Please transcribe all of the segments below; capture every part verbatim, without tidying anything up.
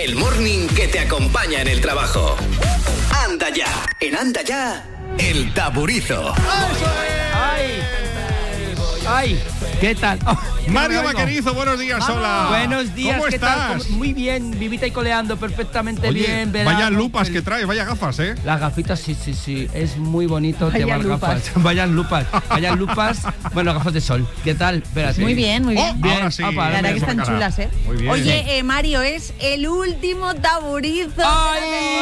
El morning que te acompaña en el trabajo. Anda ya. En Anda ya, el taburizo. ¡Ay! ¡Ay! ¿Qué tal? Oh, Mario Vaquerizo, buenos días, Vamos. hola. Buenos días, ¿Cómo ¿qué estás? tal? Muy bien, vivita y coleando perfectamente Oye, bien. Verano, vaya lupas el... que traes, vaya gafas, ¿eh? Las gafitas, sí, sí, sí. Es muy bonito Vaya llevar lupas. gafas. Vayan lupas. Vayan lupas. Bueno, gafas de sol. ¿Qué tal? Espérate. Muy bien, muy bien. Oh, Bien. ahora sí. Opa, La verdad mira, que están cara. chulas, ¿eh? Muy bien. Oye, eh, Mario, es el último taburizo. ¡Ay!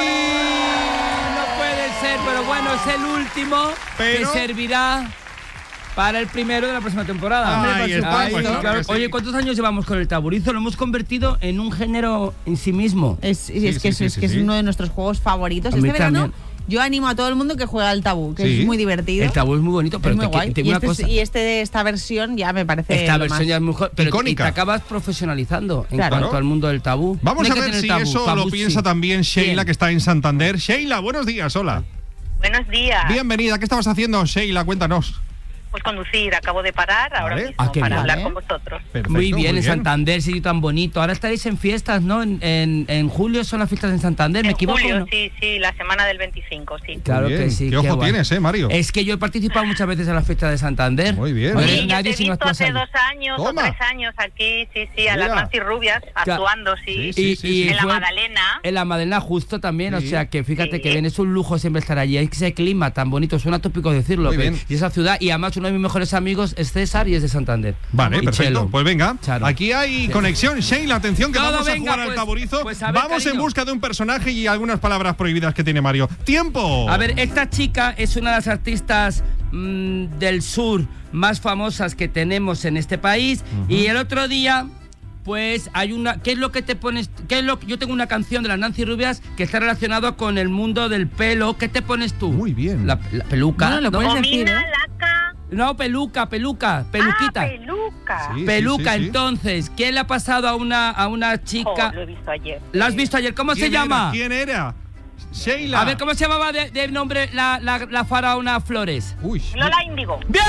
No puede ser, pero bueno, es el último Pero- que servirá para el primero de la próxima temporada. Ay, Hombre, por está, supuesto. pues, claro Claro. que sí. Oye, ¿cuántos años llevamos con el taburizo? Lo hemos convertido en un género en sí mismo. Es, y es Sí, que, sí, es, sí, que sí. es uno de nuestros juegos favoritos. A Este mí verano también. yo animo a todo el mundo que juegue al tabú, que Sí. es muy divertido. El tabú es muy bonito, pero es muy te, guay. te digo Y, una este, cosa. y este, esta versión ya me parece Esta lo versión más. ya es mejor, pero te, y Icónica. te acabas profesionalizando en Claro. cuanto al mundo del tabú. Vamos No a hay que ver tener si tabú, eso tabú lo sí. piensa también Sheila, Bien. que está en Santander. Sheila, buenos días, hola. Buenos días. Bienvenida, ¿qué estabas haciendo, Sheila? Cuéntanos. Pues conducir, acabo de parar ahora Vale. mismo Ah, qué para bien. hablar Vale. con vosotros. Perfecto, Muy bien, en Santander, sitio tan bonito. Ahora estaréis en fiestas, ¿no? En, en, en julio son las fiestas en Santander, ¿me En equivoco? julio, ¿no? sí, sí, la semana del veinticinco, sí. Claro Muy bien. que sí. ¿Qué ojo guay. tienes, eh, Mario? Es que yo he participado muchas veces en las fiestas de Santander. Muy bien. No Sí, eres Sí, yo te nadie he si no visto actúas hace ahí. dos años Toma. o tres años aquí, sí, sí, a Mira. las Nancy Rubias, Claro. actuando, sí. Sí, sí, Y- sí, y sí. En la fue- Magdalena. En la Madalena justo también, Sí. o sea que fíjate Sí. que bien, es un lujo siempre estar allí. Es que ese clima tan bonito, suena tópico decirlo. Muy pero- bien. Y esa ciudad, y además uno de mis mejores amigos es César y es de Santander. Vale, Y perfecto. Chelo. Pues venga, Charo. aquí hay conexión. Sheila, atención que Todo, vamos a venga, jugar al pues- taburizo. pues a ver, vamos en cariño. busca de un personaje y algunas palabras prohibidas que tiene Mario. ¡Tiempo! A ver, esta chica es una de las artistas mmm, del sur más famosas que tenemos en este país. Y el otro día, pues hay una... ¿Qué es lo que te pones? ¿Qué es lo Yo tengo una canción de las Nancy Rubias que está relacionado con el mundo del pelo. ¿Qué te pones tú? Muy bien. La, la peluca. Bueno, lo ¿no? puedes decir, Comina, ¿eh? laca. No, peluca, peluca, peluquita. Ah, peluca. Sí, Peluca, sí, sí. entonces, ¿qué le ha pasado a una, a una Oh, chica? lo he visto ayer. ¿La has visto ayer? ¿Cómo se ¿Quién era? llama? ¿Quién era? Sheila. A ver, ¿cómo se llamaba de, de nombre la, la, la faraona Flores? Uy. Lola Índigo. ¡Bien!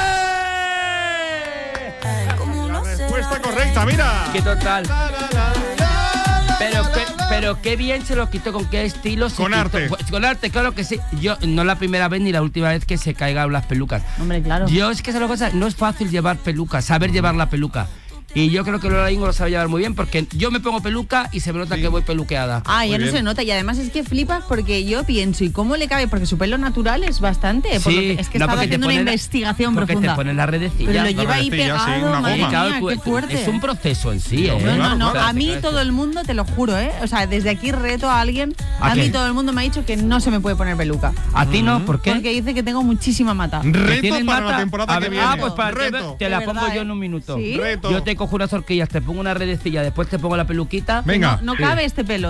La respuesta correcta, mira. ¡Qué total! Pero, pe- pero qué bien se lo quitó, con qué estilo se Con quitó. arte. Pues, con arte, claro que sí. Yo, no la primera vez ni la última vez que se caigan las pelucas. Hombre, claro. Yo es que esa es la cosa, no es fácil llevar peluca, saber llevar la peluca. Y yo creo que Lola Índigo lo sabe llevar muy bien, porque yo me pongo peluca y se me nota Sí. que voy peluqueada. Ah, Muy ya no bien. se nota. Y además es que flipas porque yo pienso, ¿y cómo le cabe? Porque su pelo natural es bastante. por lo que- es que no, estaba porque te haciendo una ponen la- investigación porque profunda. te ponen la redecilla. Pero lo La lleva ahí redecilla, sí, pegado, una madre goma. mía, Claro, qué tú- fuerte. Es un proceso en sí, ¿eh? No, no, no. Claro, A mí claro. todo el mundo, te lo juro, ¿eh? O sea, desde aquí reto a alguien. ¿A A, qué? mí todo el mundo me ha dicho que no se me puede poner peluca. A ti no, ¿por qué? Porque dice que tengo muchísima mata. Reto ¿Tienes para mata? la temporada A que ver, viene. Ah, pues para Reto. te la De pongo verdad, yo ¿eh? en un minuto. ¿Sí? Reto. Yo te cojo unas horquillas, te pongo una redecilla, después te pongo la peluquita. Venga. No Sí. cabe este pelo.